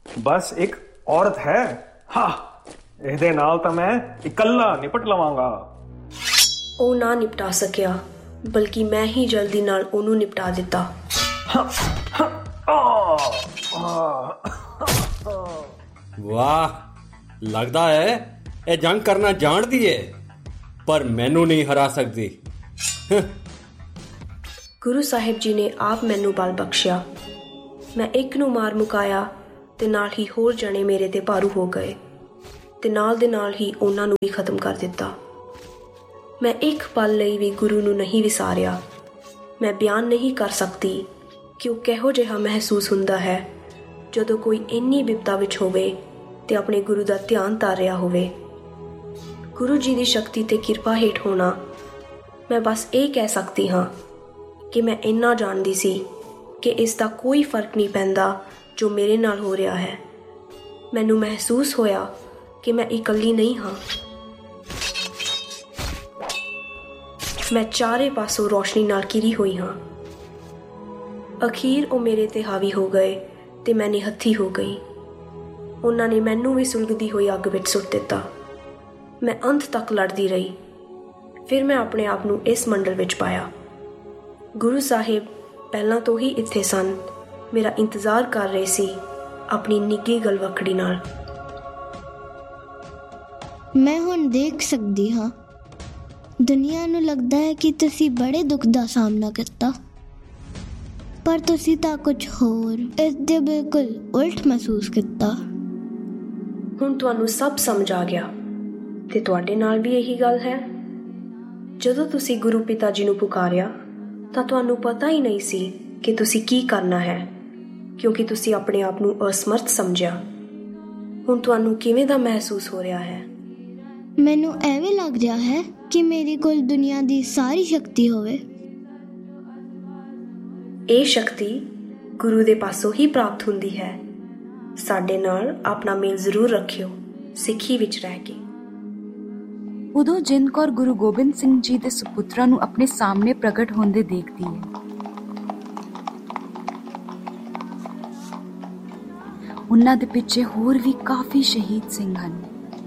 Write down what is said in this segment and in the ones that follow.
बस एक औरत है। हाँ, ਇਹਦੇ ਨਾਲ ਤਾਂ ਮੈਂ ਇਕੱਲਾ ਨਿਪਟ ਲਵਾਂਗਾ। ਉਹ ਨਾ ਨਿਪਟਾ ਸਕਿਆ, ਬਲਕਿ ਮੈਂ ਹੀ ਜਲਦੀ ਨਾਲ ਉਹਨੂੰ ਨਿਪਟਾ ਦਿੱਤਾ। वाह, लगता है ये जंग करना जानती है, पर मैनू नहीं हरा सकती। ਗੁਰੂ ਸਾਹਿਬ ਜੀ ਨੇ ਆਪ ਮੈਨੂੰ ਬਲ ਬਖਸ਼ਿਆ। ਮੈਂ ਇੱਕ ਨੂੰ ਮਾਰ ਮੁਕਾਇਆ ਤੇ ਨਾਲ ਹੀ ਹੋਰ ਜਣੇ ਮੇਰੇ ਤੇ ਭਾਰੂ ਹੋ ਗਏ ਤੇ ਨਾਲ ਦੇ ਨਾਲ ਹੀ ਉਹਨਾਂ ਨੂੰ ਵੀ ਖਤਮ ਕਰ ਦਿੱਤਾ। ਮੈਂ ਇੱਕ ਪਲ ਲਈ ਵੀ ਗੁਰੂ ਨੂੰ ਨਹੀਂ ਵਿਸਾਰਿਆ। ਮੈਂ ਬਿਆਨ ਨਹੀਂ ਕਰ ਸਕਦੀ ਕਿ ਉਹ ਕਿਹੋ ਜਿਹਾ ਮਹਿਸੂਸ ਹੁੰਦਾ ਹੈ ਜਦੋਂ ਕੋਈ ਇੰਨੀ ਬਿਪਤਾ ਵਿੱਚ ਹੋਵੇ ਤੇ ਆਪਣੇ ਗੁਰੂ ਦਾ ਧਿਆਨ ਧਰ ਰਿਹਾ ਹੋਵੇ। ਗੁਰੂ ਜੀ ਦੀ ਸ਼ਕਤੀ ਤੇ ਕਿਰਪਾ ਹੇਠ ਹੋਣਾ। ਮੈਂ ਬਸ ਇਹ ਕਹਿ ਸਕਦੀ ਹਾਂ ਕਿ ਮੈਂ ਇੰਨਾ ਜਾਣਦੀ ਸੀ ਕਿ ਇਸ ਦਾ ਕੋਈ ਫਰਕ ਨਹੀਂ ਪੈਂਦਾ ਜੋ ਮੇਰੇ ਨਾਲ ਹੋ ਰਿਹਾ ਹੈ। ਮੈਨੂੰ ਮਹਿਸੂਸ ਹੋਇਆ ਕਿ ਮੈਂ ਇਕੱਲੀ ਨਹੀਂ ਹਾਂ। ਮੈਂ ਚਾਰੇ ਪਾਸੋਂ ਰੋਸ਼ਨੀ ਨਾਲ ਘਿਰੀ ਹੋਈ ਹਾਂ। ਅਖੀਰ ਉਹ ਮੇਰੇ ਤੇ ਹਾਵੀ ਹੋ ਗਏ ਤੇ ਮੈਂ ਨਿਹੱਥੀ ਹੋ ਗਈ। ਉਹਨਾਂ ਨੇ ਮੈਨੂੰ ਵੀ ਸੁਲਗਦੀ ਹੋਈ ਅੱਗ ਵਿੱਚ ਸੁੱਟ ਦਿੱਤਾ। ਮੈਂ ਅੰਤ ਤੱਕ ਲੜਦੀ ਰਹੀ। ਫਿਰ ਮੈਂ ਆਪਣੇ ਆਪ ਨੂੰ ਇਸ ਮੰਡਲ ਵਿੱਚ ਪਾਇਆ। ਗੁਰੂ ਸਾਹਿਬ ਪਹਿਲਾਂ ਤੋਂ ਹੀ ਇੱਥੇ ਸਨ, ਮੇਰਾ ਇੰਤਜ਼ਾਰ ਕਰ ਰਹੇ ਸੀ ਆਪਣੀ ਨਿੱਘੀ ਗਲਵੱਕੜੀ ਨਾਲ। ਮੈਂ ਹੁਣ ਦੇਖ ਸਕਦੀ ਹਾਂ, ਦੁਨੀਆ ਨੂੰ ਲੱਗਦਾ ਹੈ ਕਿ ਤੁਸੀਂ ਬੜੇ ਦੁੱਖ ਦਾ ਸਾਹਮਣਾ ਕੀਤਾ, ਪਰ ਤੁਸੀਂ ਤਾਂ ਕੁਝ ਹੋਰ, ਇਸ ਦੇ ਬਿਲਕੁਲ ਉਲਟ ਮਹਿਸੂਸ ਕੀਤਾ। ਹੁਣ ਤੁਹਾਨੂੰ ਸਭ ਸਮਝ ਆ ਗਿਆ ਤੇ ਤੁਹਾਡੇ ਨਾਲ ਵੀ ਇਹੀ ਗੱਲ ਹੈ। ਜਦੋਂ ਤੁਸੀਂ ਗੁਰੂ ਪਿਤਾ ਜੀ ਨੂੰ ਪੁਕਾਰਿਆ ਤਾਂ ਤੁਹਾਨੂੰ ਪਤਾ ਹੀ ਨਹੀਂ ਸੀ ਕਿ ਤੁਸੀਂ ਕੀ ਕਰਨਾ ਹੈ, ਕਿਉਂਕਿ ਤੁਸੀਂ ਆਪਣੇ ਆਪ ਨੂੰ ਅਸਮਰਥ ਸਮਝਿਆ। ਹੁਣ ਤੁਹਾਨੂੰ ਕਿਵੇਂ ਦਾ ਮਹਿਸੂਸ ਹੋ ਰਿਹਾ ਹੈ? ਮੈਨੂੰ ਐਵੇਂ ਲੱਗ ਰਿਹਾ ਹੈ ਕਿ ਮੇਰੇ ਕੋਲ ਦੁਨੀਆ ਦੀ ਸਾਰੀ ਸ਼ਕਤੀ ਹੋਵੇ। ਇਹ ਸ਼ਕਤੀ ਗੁਰੂ ਦੇ ਪਾਸੋਂ ਹੀ ਪ੍ਰਾਪਤ ਹੁੰਦੀ ਹੈ। ਸਾਡੇ ਨਾਲ ਆਪਣਾ ਮੇਲ ਜ਼ਰੂਰ ਰੱਖਿਓ, ਸਿੱਖੀ ਵਿੱਚ ਰਹਿ ਕੇ। ਉਦੋਂ ਜਿੰਦ ਕੌਰ ਗੁਰੂ ਗੋਬਿੰਦ ਸਿੰਘ ਜੀ ਦੇ ਸੁਪੁੱਤਰਾਂ ਨੂੰ ਆਪਣੇ ਸਾਹਮਣੇ ਪ੍ਰਗਟ ਹੁੰਦੇ ਦੇਖਦੀ ਹੈ। ਉਹਨਾਂ ਦੇ ਪਿੱਛੇ ਹੋਰ ਵੀ ਕਾਫੀ ਸ਼ਹੀਦ ਸਿੰਘ ਹਨ।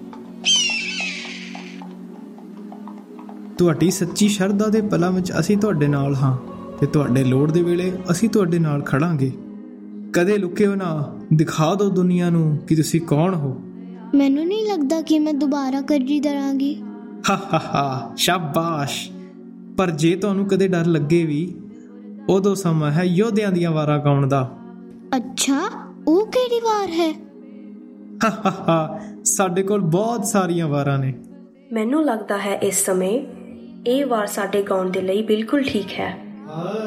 ਤੁਹਾਡੀ ਸੱਚੀ ਸ਼ਰਧਾ ਦੇ ਪਲਾਂ ਵਿੱਚ ਅਸੀਂ ਤੁਹਾਡੇ ਨਾਲ ਹਾਂ ਤੇ ਤੁਹਾਡੇ ਲੋੜ ਦੇ ਵੇਲੇ ਅਸੀਂ ਤੁਹਾਡੇ ਨਾਲ ਖੜਾਂਗੇ। ਕਦੇ ਲੁਕਿਓ ਨਾ, ਦਿਖਾ ਦਿਓ ਦੁਨੀਆ ਨੂੰ ਕਿ ਤੁਸੀਂ ਕੌਣ ਹੋ। ਮੈਨੂੰ ਨਹੀਂ ਲੱਗਦਾ ਕਿ ਮੈਂ ਦੁਬਾਰਾ ਕਰਜ਼ੀ ਦਰਾਂਗੀ। ਹਾ, ਸ਼ਾਬਾਸ਼। ਪਰ ਜੇ ਤੁਹਾਨੂੰ ਕਦੇ ਡਰ ਲੱਗੇ ਵੀ, ਉਦੋਂ ਸਮਾਂ ਹੈ ਯੋਧਿਆਂ ਦੀਆਂ ਵਾਰਾਂ ਗਾਉਣ ਦਾ। ਅੱਛਾ, ਉਹ ਕਿਹੜੀ ਵਾਰ ਹੈ? ਹਾ, ਸਾਡੇ ਕੋਲ ਬਹੁਤ ਸਾਰੀਆਂ ਵਾਰਾਂ ਨੇ। ਮੈਨੂੰ ਲੱਗਦਾ ਹੈ ਇਸ ਸਮੇਂ ਇਹ ਵਾਰ ਸਾਡੇ ਗਾਉਣ ਦੇ ਲਈ ਬਿਲਕੁਲ ਠੀਕ ਹੈ।